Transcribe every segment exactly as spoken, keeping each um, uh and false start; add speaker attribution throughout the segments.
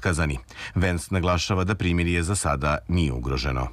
Speaker 1: otkazani. Vance naglašava da primirje za sada nije ugroženo.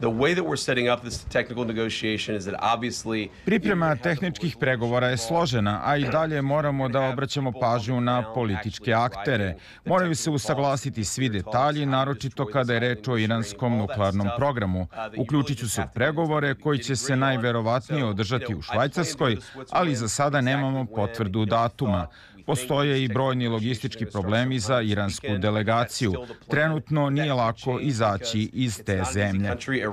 Speaker 2: Priprema tehničkih pregovora je složena, a i dalje moramo da obraćamo pažnju na političke aktere. Moraju se usaglasiti svi detalji, naročito kada je reč o iranskom nuklearnom programu. Uključit ću se u pregovore koji će se najverovatnije održati u Švajcarskoj, ali za sada nemamo potvrdu datuma. Postoje i brojni logistički problemi za iransku delegaciju. Trenutno nije lako izaći iz te zemlje.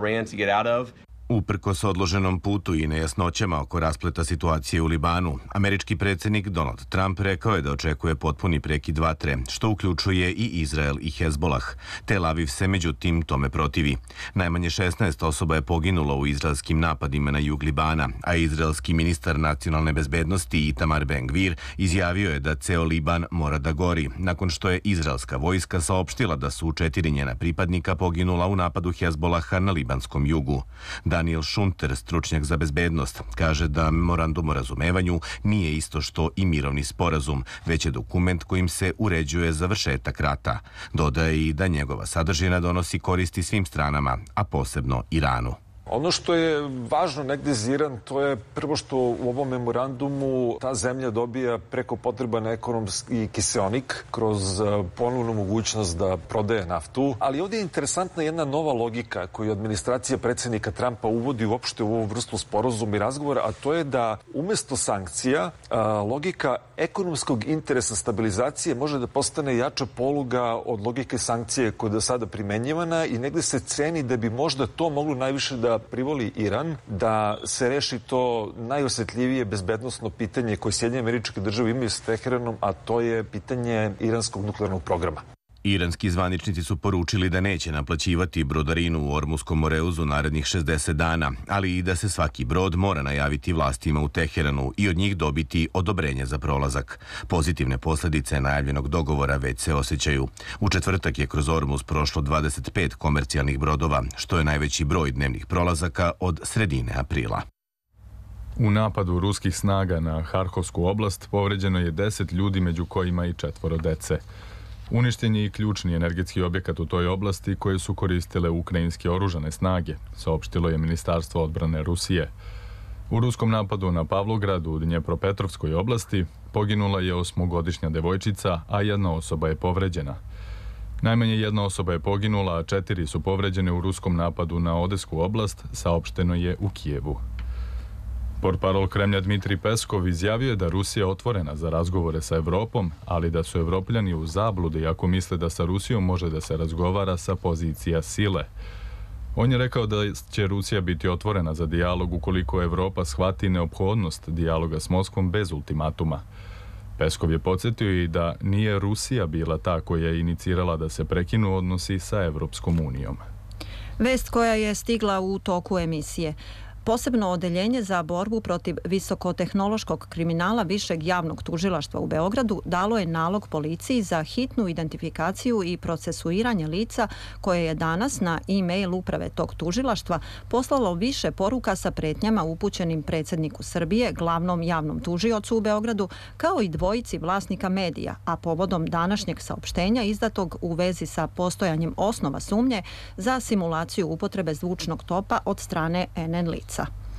Speaker 1: Uprkos odloženom putu i nejasnoćama oko raspleta situacije u Libanu, američki predsjednik Donald Trump rekao je da očekuje potpuni prekid vatre, što uključuje i Izrael i Hezbolah. Tel Aviv se međutim tome protivi. Najmanje šesnaest osoba je poginulo u izraelskim napadima na jug Libana, a izraelski ministar nacionalne bezbednosti Itamar Ben-Gvir izjavio je da ceo Liban mora da gori, nakon što je izraelska vojska saopštila da su četiri njena pripadnika poginula u napadu Hezbolaha na libanskom jugu. Daniel Šunter, stručnjak za bezbednost, kaže da memorandum o razumevanju nije isto što i mirovni sporazum, već je dokument kojim se uređuje završetak rata. Dodaje i da njegova sadržina donosi koristi svim stranama, a posebno Iranu.
Speaker 3: Ono što je važno negde za Iran, to je prvo što u ovom memorandumu ta zemlja dobija preko potreban ekonomski kiseonik kroz ponovnu mogućnost da prodaje naftu. Ali ovdje je interesantna jedna nova logika koju administracija predsjednika Trumpa uvodi uopšte u ovu vrstu sporazuma i razgovora, a to je da umesto sankcija logika ekonomskog interesa stabilizacije može da postane jača poluga od logike sankcije koja je do sada primenjivana i negde se ceni da bi možda to moglo najviše da privoli Iran, da se reši to najosjetljivije bezbednosno pitanje koje Sjedinjene Američke Države imaju s Teheranom, a to je pitanje iranskog nuklearnog programa.
Speaker 1: Iranski zvaničnici su poručili da neće naplaćivati brodarinu u Ormuskom moreuzu narednih šezdeset dana, ali i da se svaki brod mora najaviti vlastima u Teheranu i od njih dobiti odobrenje za prolazak. Pozitivne posljedice najavljenog dogovora već se osjećaju. U četvrtak je kroz Ormuz prošlo dvadeset pet komercijalnih brodova, što je najveći broj dnevnih prolazaka od sredine aprila.
Speaker 4: U napadu ruskih snaga na Harkovsku oblast povređeno je deset ljudi, među kojima i četvoro dece. Uništen je i ključni energetski objekat u toj oblasti koje su koristile ukrajinske oružane snage, saopštilo je Ministarstvo odbrane Rusije. U ruskom napadu na Pavlograd u Dnjepropetrovskoj oblasti poginula je osmogodišnja devojčica, a jedna osoba je povređena. Najmanje jedna osoba je poginula, a četiri su povređene u ruskom napadu na Odesku oblast, saopšteno je u Kijevu. Portparol Kremlja Dmitrij Peskov izjavio je da Rusija otvorena za razgovore sa Evropom, ali da su Evropljani u zabludi ako misle da sa Rusijom može da se razgovara sa pozicija sile. On je rekao da će Rusija biti otvorena za dijalog ukoliko Evropa shvati neophodnost dijaloga s Moskvom bez ultimatuma. Peskov je podsjetio i da nije Rusija bila ta koja je inicirala da se prekinu odnosi sa Evropskom unijom.
Speaker 5: Vest koja je stigla u toku emisije. Posebno odeljenje za borbu protiv visokotehnološkog kriminala Višeg javnog tužilaštva u Beogradu dalo je nalog policiji za hitnu identifikaciju i procesuiranje lica koje je danas na e-mail uprave tog tužilaštva poslalo više poruka sa pretnjama upućenim predsjedniku Srbije, glavnom javnom tužiocu u Beogradu, kao i dvojici vlasnika medija, a povodom današnjeg saopštenja izdatog u vezi sa postojanjem osnova sumnje za simulaciju upotrebe zvučnog topa od strane en en lica.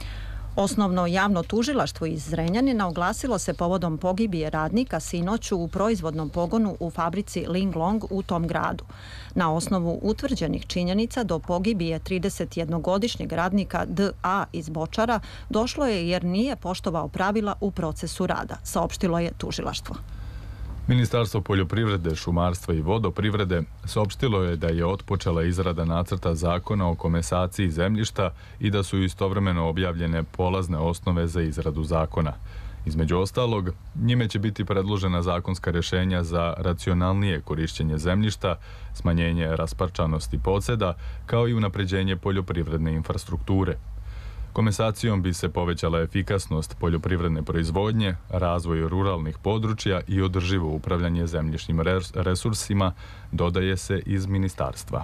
Speaker 5: Osnovno javno tužilaštvo iz Zrenjanina oglasilo se povodom pogibije radnika sinoću u proizvodnom pogonu u fabrici Linglong u tom gradu. Na osnovu utvrđenih činjenica do pogibije tridesetjednogodišnjeg radnika D A iz Bočara došlo je jer nije poštovao pravila u procesu rada, saopštilo je tužilaštvo.
Speaker 4: Ministarstvo poljoprivrede, šumarstva i vodoprivrede saopštilo je da je otpočela izrada nacrta zakona o komesaciji zemljišta i da su istovremeno objavljene polazne osnove za izradu zakona. Između ostalog, njime će biti predložena zakonska rješenja za racionalnije korišćenje zemljišta, smanjenje rasparčanosti posjeda, kao i unapređenje poljoprivredne infrastrukture. Komesacijom bi se povećala efikasnost poljoprivredne proizvodnje, razvoj ruralnih područja i održivo upravljanje zemljišnim resursima, dodaje se iz ministarstva.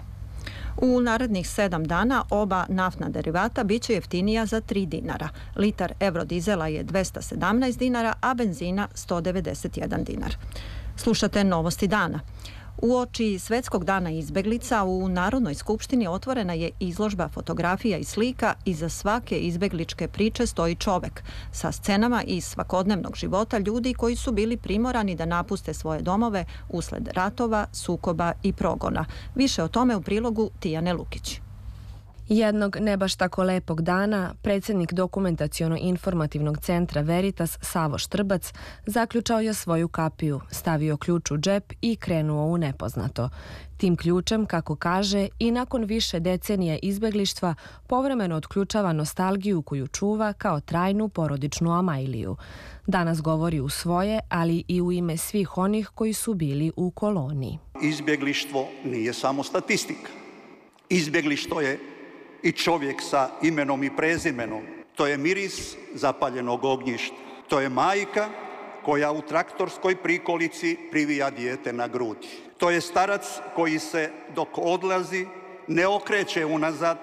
Speaker 5: U narednih sedam dana oba naftna derivata bit će jeftinija za tri dinara. Litar eurodizela je dvesta sedamnaest dinara, a benzina sto devedeset jedan dinar. Slušate Novosti dana. Uoči Svetskog dana izbeglica u Narodnoj skupštini otvorena je izložba fotografija i slika. Iza svake izbegličke priče stoji čovek sa scenama iz svakodnevnog života ljudi koji su bili primorani da napuste svoje domove usled ratova, sukoba i progona. Više o tome u prilogu Tijane Lukić.
Speaker 6: Jednog ne baš tako lepog dana, predsjednik dokumentaciono-informativnog centra Veritas Savo Štrbac zaključao je svoju kapiju, stavio ključ u džep i krenuo u nepoznato. Tim ključem, kako kaže, i nakon više decenija izbeglištva povremeno otključava nostalgiju koju čuva kao trajnu porodičnu amajliju. Danas govori u svoje, ali i u ime svih onih koji su bili u koloniji.
Speaker 7: Izbeglištvo nije samo statistika. Izbeglištvo je i čovjek sa imenom i prezimenom. To je miris zapaljenog ognjišta. To je majka koja u traktorskoj prikolici privija dijete na grudi. To je starac koji se dok odlazi ne okreće unazad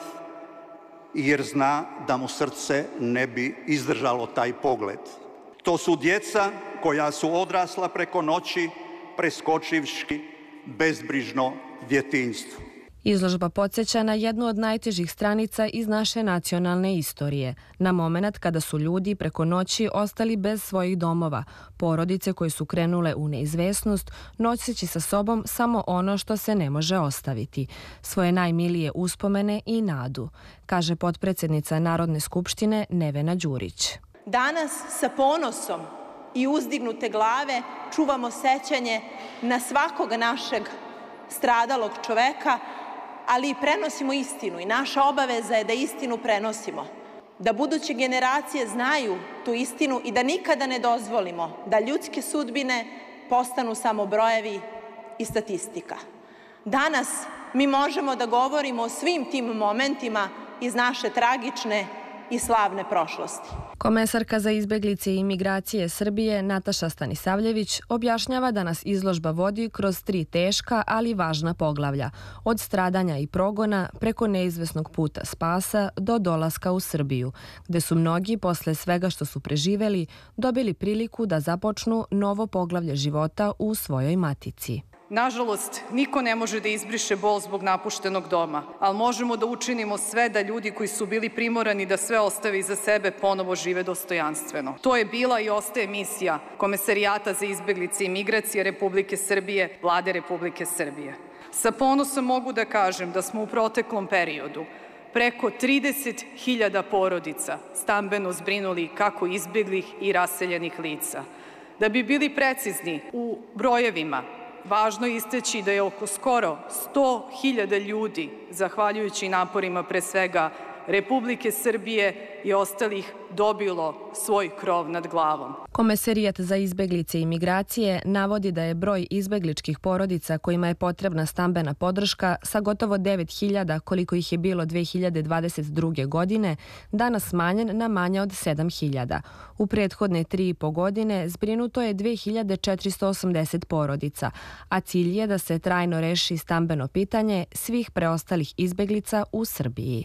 Speaker 7: jer zna da mu srce ne bi izdržalo taj pogled. To su djeca koja su odrasla preko noći preskočivši bezbrižno djetinjstvo.
Speaker 6: Izložba podsjeća na jednu od najtežih stranica iz naše nacionalne istorije, na moment kada su ljudi preko noći ostali bez svojih domova, porodice koje su krenule u neizvesnost, noseći sa sobom samo ono što se ne može ostaviti, svoje najmilije uspomene i nadu, kaže potpredsjednica Narodne skupštine Nevena Đurić.
Speaker 8: Danas sa ponosom i uzdignute glave čuvamo sećanje na svakog našeg stradalog čoveka, ali i prenosimo istinu i naša obaveza je da istinu prenosimo, da buduće generacije znaju tu istinu i da nikada ne dozvolimo da ljudske sudbine postanu samo brojevi i statistika. Danas mi možemo da govorimo o svim tim momentima iz naše tragične i slavne prošlosti.
Speaker 6: Komesarka za izbeglice i imigracije Srbije Nataša Stanisavljević objašnjava da nas izložba vodi kroz tri teška, ali važna poglavlja, od stradanja i progona preko neizvesnog puta spasa do dolaska u Srbiju, gde su mnogi posle svega što su preživeli dobili priliku da započnu novo poglavlje života u svojoj matici.
Speaker 9: Nažalost, niko ne može da izbriše bol zbog napuštenog doma, ali možemo da učinimo sve da ljudi koji su bili primorani da sve ostave iza sebe ponovo žive dostojanstveno. To je bila i ostaje misija Komesarijata za izbeglice i migracije Republike Srbije, Vlade Republike Srbije. Sa ponosom mogu da kažem da smo u proteklom periodu preko trideset hiljada porodica stambeno zbrinuli kako izbeglih i raseljenih lica. Da bi bili precizni u brojevima, važno je istaći da je oko skoro sto hiljada ljudi, zahvaljujući naporima pre svega Republike Srbije i ostalih, dobilo svoj krov nad glavom.
Speaker 6: Komesarijat za izbeglice i migracije navodi da je broj izbegličkih porodica kojima je potrebna stambena podrška sa gotovo devet hiljada, koliko ih je bilo dve hiljade dvadeset druge. godine, danas smanjen na manje od sedam hiljada. U prethodne tri i po godine zbrinuto je dve hiljade četiristo osamdeset porodica, a cilj je da se trajno reši stambeno pitanje svih preostalih izbeglica u Srbiji.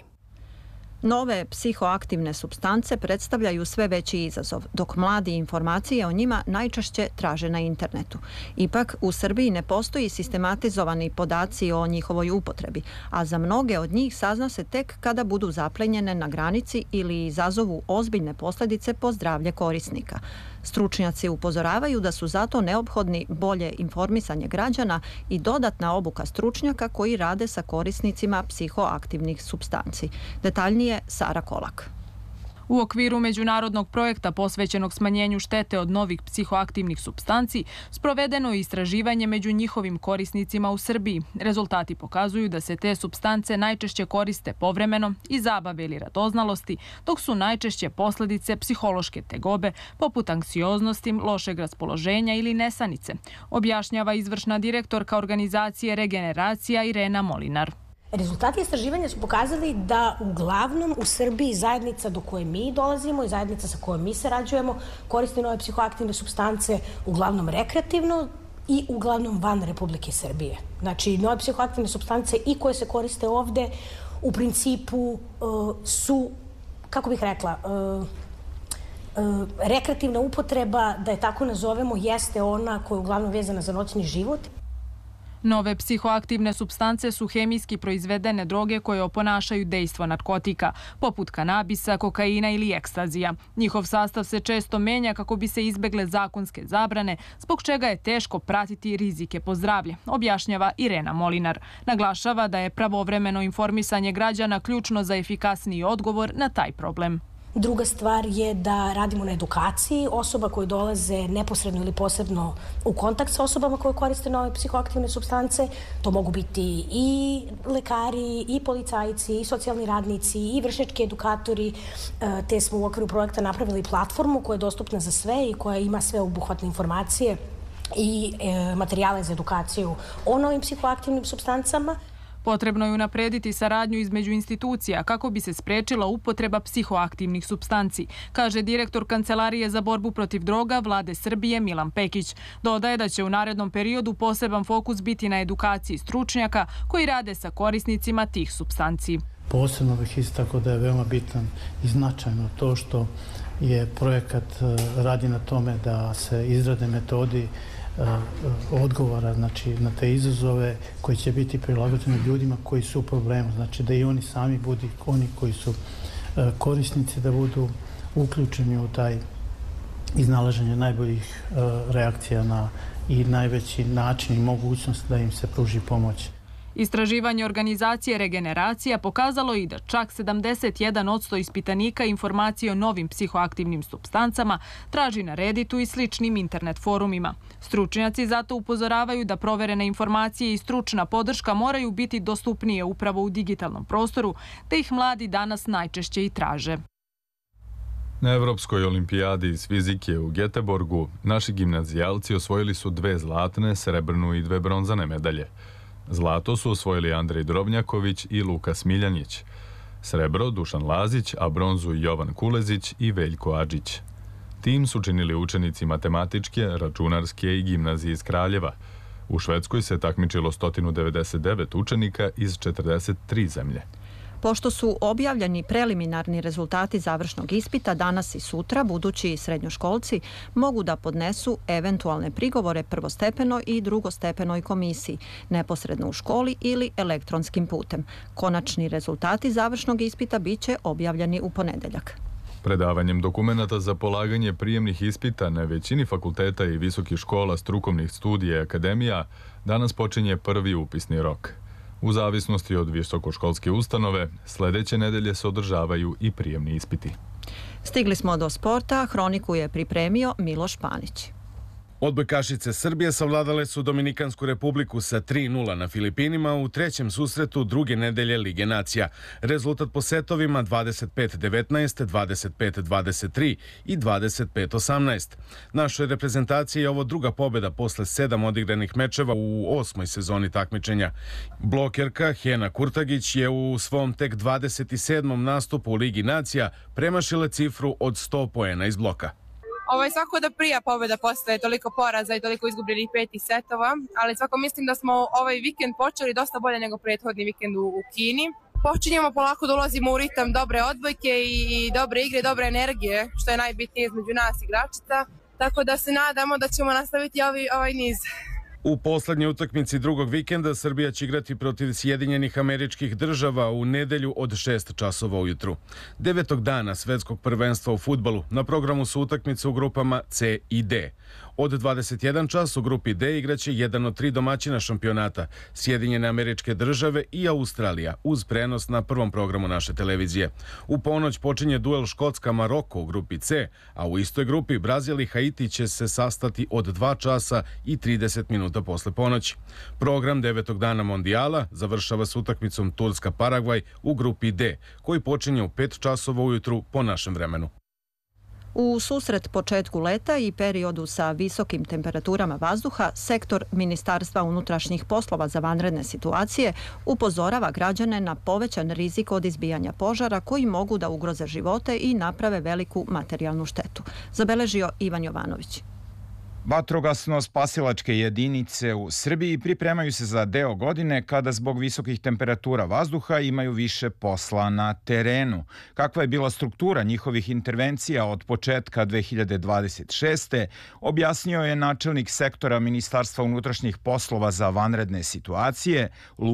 Speaker 5: Nove psihoaktivne supstance predstavljaju sve veći izazov, dok mladi informacije o njima najčešće traže na internetu. Ipak, u Srbiji ne postoji sistematizovani podaci o njihovoj upotrebi, a za mnoge od njih sazna se tek kada budu zaplenjene na granici ili izazovu ozbiljne posljedice po zdravlje korisnika. Stručnjaci upozoravaju da su zato neophodni bolje informisanje građana i dodatna obuka stručnjaka koji rade sa korisnicima psihoaktivnih supstanci. Detaljnije Sara Kolak.
Speaker 10: U okviru međunarodnog projekta posvećenog smanjenju štete od novih psihoaktivnih supstanci sprovedeno je istraživanje među njihovim korisnicima u Srbiji. Rezultati pokazuju da se te supstance najčešće koriste povremeno iz zabave ili radoznalosti, dok su najčešće posljedice psihološke tegobe poput anksioznosti, lošeg raspoloženja ili nesanice, objašnjava izvršna direktorka organizacije Regeneracija Irena Molinar.
Speaker 11: Rezultati istraživanja su pokazali da uglavnom u Srbiji zajednica do koje mi dolazimo i zajednica sa kojom mi sarađujemo koristi nove psihoaktivne supstance uglavnom rekreativno i uglavnom van Republike Srbije. Znači, nove psihoaktivne supstance i koje se koriste ovde u principu uh, su, kako bih rekla, uh, uh, rekreativna upotreba, da je tako nazovemo, jeste ona koja je uglavnom vezana za noćni život.
Speaker 10: Nove psihoaktivne supstance su hemijski proizvedene droge koje oponašaju dejstvo narkotika, poput kanabisa, kokaina ili ekstazija. Njihov sastav se često menja kako bi se izbegle zakonske zabrane, zbog čega je teško pratiti rizike po zdravlje, objašnjava Irena Molinar. Naglašava da je pravovremeno informisanje građana ključno za efikasniji odgovor na taj problem.
Speaker 11: Druga stvar je da radimo na edukaciji osoba koje dolaze neposredno ili posebno u kontakt sa osobama koje koriste nove psihoaktivne supstance. To mogu biti i lekari, i policajci, i socijalni radnici, i vršnjački edukatori, te smo u okviru projekta napravili platformu koja je dostupna za sve i koja ima sve obuhvatne informacije i materijale za edukaciju o novim psihoaktivnim supstancama.
Speaker 10: Potrebno je unaprediti saradnju između institucija kako bi se sprečila upotreba psihoaktivnih supstanci, kaže direktor Kancelarije za borbu protiv droga Vlade Srbije Milan Pekić. Dodaje da će u narednom periodu poseban fokus biti na edukaciji stručnjaka koji rade sa korisnicima tih supstanci.
Speaker 12: Posebno bih istakao da je veoma bitan i značajno to što je projekat radi na tome da se izrade metodi odgovora, znači, na te izazove koji će biti prilagođeni ljudima koji su u problemu. Znači da i oni sami budu oni koji su korisnici, da budu uključeni u taj iznalaženje najboljih reakcija na i najveći način i mogućnost da im se pruži pomoć.
Speaker 10: Istraživanje organizacije Regeneracija pokazalo i da čak sedamdeset jedan posto ispitanika informacije o novim psihoaktivnim supstancama traži na Redditu i sličnim internet forumima. Stručnjaci zato upozoravaju da proverene informacije i stručna podrška moraju biti dostupnije upravo u digitalnom prostoru, te ih mladi danas najčešće i traže.
Speaker 4: Na Evropskoj olimpijadi iz fizike u Göteborgu naši gimnazijalci osvojili su dve zlatne, srebrnu i dve bronzane medalje. Zlato su osvojili Andrej Drobnjaković i Luka Smiljanić. Srebro Dušan Lazić, a bronzu Jovan Kulezić i Veljko Adžić. Tim su činili učenici matematičke, računarske i gimnazije iz Kraljeva. U Švedskoj se takmičilo sto devedeset devet učenika iz četrdeset tri zemlje.
Speaker 5: Pošto su objavljeni preliminarni rezultati završnog ispita danas i sutra, budući srednjoškolci mogu da podnesu eventualne prigovore prvostepenoj i drugostepenoj komisiji, neposredno u školi ili elektronskim putem. Konačni rezultati završnog ispita biće objavljeni u ponedeljak.
Speaker 4: Predavanjem dokumenata za polaganje prijemnih ispita na većini fakulteta i visokih škola, strukovnih studija i akademija danas počinje prvi upisni rok. U zavisnosti od visokoškolske ustanove, sledeće nedelje se održavaju i prijemni ispiti.
Speaker 5: Stigli smo do sporta, hroniku je pripremio Miloš Panić.
Speaker 13: Odbojkašice Srbije savladale su Dominikansku republiku sa tri nula na Filipinima u trećem susretu druge nedelje Lige nacija. Rezultat po setovima dvadeset pet devetnaest, dvadeset pet dvadeset tri i dvadeset pet osamnaest. Našoj reprezentaciji je ovo druga pobjeda posle sedam odigranih mečeva u osmoj sezoni takmičenja. Blokerka Hena Kurtagić je u svom tek dvadeset sedmom nastupu u Ligi nacija premašila cifru od sto poena iz bloka.
Speaker 14: Ovo je svako da prija pobjeda posle toliko poraza i toliko izgubljenih peti setova, ali svako mislim da smo ovaj vikend počeli dosta bolje nego prethodni vikend u, u Kini. Počinjemo polako da ulazimo u ritam dobre odbojke i, i dobre igre, dobre energije, što je najbitnije između nas igračica, tako da se nadamo da ćemo nastaviti ovaj, ovaj niz.
Speaker 13: U poslednjoj utakmici drugog vikenda Srbija će igrati protiv Sjedinjenih Američkih Država u nedelju od šest časova ujutru. Devetog dana svetskog prvenstva u fudbalu na programu su utakmice u grupama C i D. Od dvadeset jedan čas u grupi D igraće jedan od tri domaćina šampionata, Sjedinjene Američke Države i Australija, uz prenos na prvom programu naše televizije. U ponoć počinje duel Škotska-Maroko u grupi C, a u istoj grupi Brazil i Haiti će se sastati od dva časa i trideset minuta posle ponoći. Program devetog dana mondijala završava s utakmicom Turska-Paragvaj u grupi D, koji počinje u pet časova ujutru po našem vremenu.
Speaker 5: U susret početku leta i periodu sa visokim temperaturama vazduha, sektor Ministarstva unutrašnjih poslova za vanredne situacije upozorava građane na povećan rizik od izbijanja požara koji mogu da ugroze živote i naprave veliku materijalnu štetu. Zabeležio Ivan Jovanović.
Speaker 2: Vatrogasno-spasilačke jedinice u Srbiji pripremaju se za deo godine kada zbog visokih temperatura vazduha imaju više posla na terenu. Kakva je bila struktura njihovih intervencija od početka dve hiljade dvadeset šeste. objasnio je načelnik sektora Ministarstva unutrašnjih poslova za vanredne situacije